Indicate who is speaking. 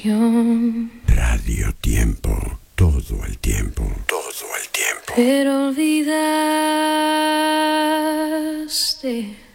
Speaker 1: Radio Tiempo, todo el tiempo, todo el tiempo.
Speaker 2: Pero olvidaste